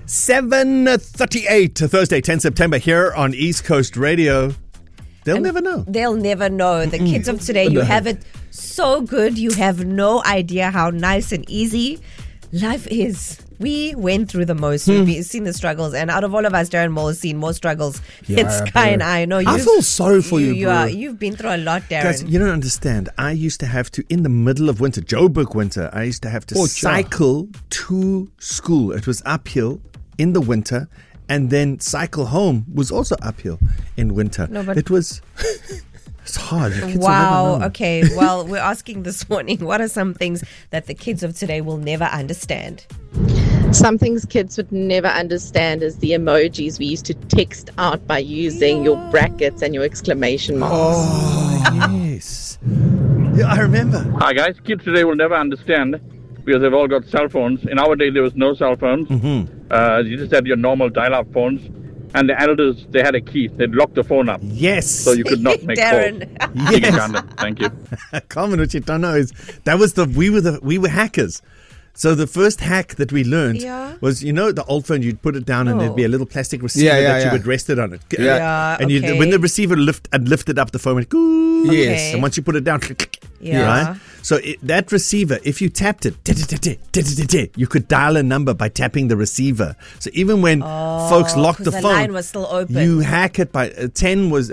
7:38 Thursday, 10 September here on East Coast Radio. They'll never know. They'll never know. The kids of today, you have it so good. You have no idea how nice and easy life is. We went through the most. We've seen the struggles. And out of all of us, Darren Moore has seen more struggles than Sky and I. No, I feel sorry for you, bro. You've been through a lot, Darren. Guys, you don't understand. I used to have to, in the middle of winter, Joburg winter, I used to have to cycle to school. It was uphill in the winter. And then cycle home was also uphill in winter. No, but it was... It's hard. The kids will wow. never know. Okay. Well, we're asking this morning, what are some things that the kids of today will never understand? Some things kids would never understand is the emojis we used to text out by using your brackets and your exclamation marks. Oh, yes. Yeah, I remember. Hi guys, kids today will never understand because they've all got cell phones. In our day, there was no cell phones. Mm-hmm. You just had your normal dial-up phones. And the elders, they had a key. They'd lock the phone up. Yes. So you could not make Darren. calls. Yes. Thank you. Carmen, what you don't know is that was we were hackers. So the first hack that we learned was, the old phone, you'd put it down and there'd be a little plastic receiver that you would rest it on it. And when the receiver lifted up, the phone went, yes. And once you put it down, right? So that receiver, if you tapped it, you could dial a number by tapping the receiver. So even when folks locked the phone, line was still open. You hack it by 10 was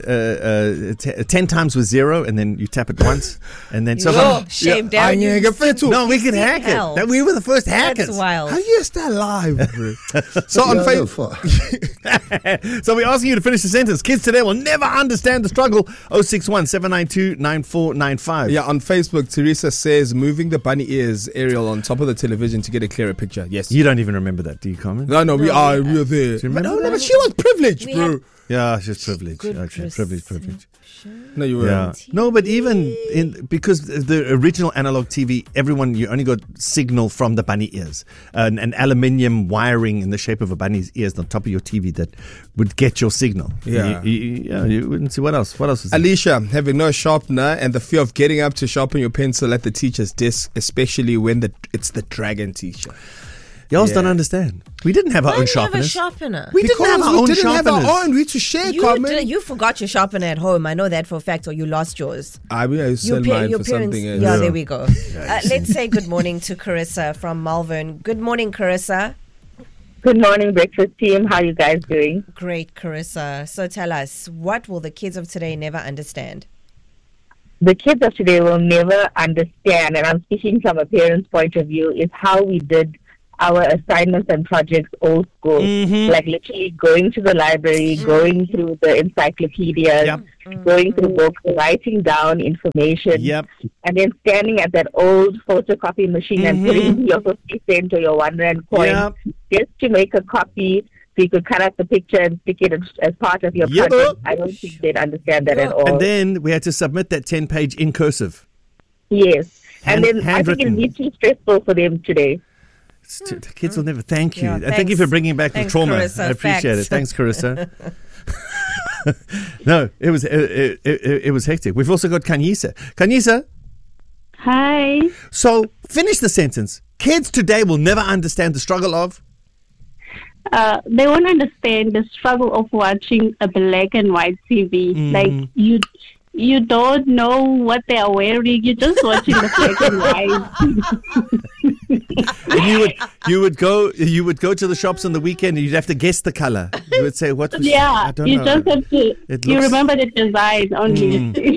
10 times was 0, and then you tap it once, and then shame, Darren. No, we could hack it. We were the first hackers. That's wild. How you still alive, bro? So on Facebook. So we're asking you to finish the sentence. Kids today will never understand the struggle. 061 792 9495. Yeah, on Facebook, Teresa says moving the bunny ears aerial on top of the television to get a clearer picture. Yes. You don't even remember that, do you, Carmen? No, we are there. Do you remember But she was privileged, bro. Yeah, she's privileged. Okay, privileged. No, you were. No, but even because the original analog TV, you only got signal from the bunny ears, an aluminium wiring in the shape of a bunny's ears on top of your TV that would get your signal. Yeah, you wouldn't see what else. What else was there? Alicia, having no sharpener and the fear of getting up to sharpen your pencil at the teacher's desk, especially when it's the dragon teacher. Y'all don't understand. We didn't have our own sharpeners. Have a sharpener. We didn't have our own sharpeners. We to share, Carmen. You forgot your sharpener at home. I know that for a fact, or you lost yours. I used to sell mine for something else. Yeah, there we go. Let's say good morning to Carissa from Malvern. Good morning, Carissa. Good morning, breakfast team. How are you guys doing? Great, Carissa. So tell us, what will the kids of today never understand? The kids of today will never understand, and I'm speaking from a parent's point of view, is how we did our assignments and projects old school. Like literally going to the library, going through the encyclopedias, going through books, writing down information, and then standing at that old photocopy machine and putting your 50 cent or your 1 rand coin just to make a copy so you could cut out the picture and stick it as part of your project. I don't think they'd understand that at all. And then we had to submit that 10-page in cursive. Yes. And then I think it'll be too stressful for them today. The kids will never thank you. Yeah, thank you for bringing back the trauma. Carissa, I appreciate it. Thanks, Carissa. No, it was hectic. We've also got Kanyisa. Kanyisa. Hi. So finish the sentence. Kids today will never understand the struggle of. They won't understand the struggle of watching a black and white TV. Like you don't know what they are wearing. You're just watching the black and white. And you would go to the shops on the weekend and you'd have to guess the color. You would say, what was I don't know. Just have to you remember the design only.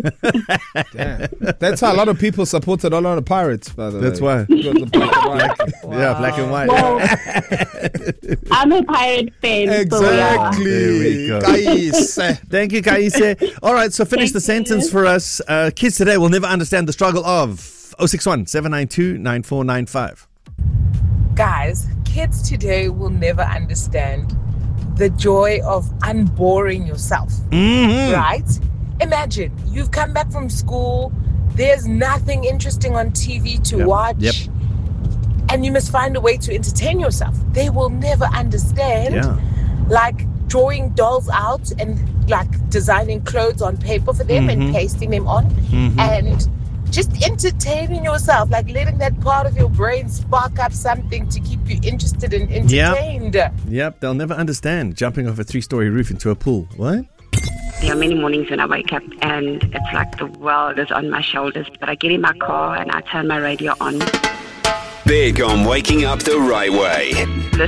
That's how a lot of people supported Orlando Pirates, by the way. That's why. Yeah, black and white. Well, I'm a pirate fan. Exactly. There we go. Thank you, Kaise. All right, so finish the sentence for us. Kids today will never understand the struggle of 061 792 9495. Guys, kids today will never understand the joy of unboring yourself. Right? Imagine you've come back from school, there's nothing interesting on TV to watch, and you must find a way to entertain yourself. They will never understand, like drawing dolls out and like designing clothes on paper for them and pasting them on, and just entertaining yourself, like letting that part of your brain spark up something to keep you interested and entertained. Yep, they'll never understand jumping off a 3-story roof into a pool. What? There are many mornings when I wake up and it's like the world is on my shoulders, but I get in my car and I turn my radio on. Big on waking up the right way. Listen